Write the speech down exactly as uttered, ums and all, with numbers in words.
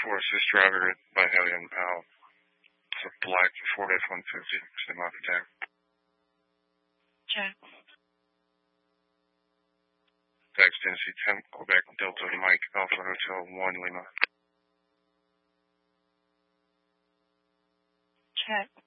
for assist driver by Hellion Powell. It's a black Ford F one fifty, same off attack. Check. Tax Tennessee ten, Quebec Delta Mike Alpha Hotel one Lima. Check.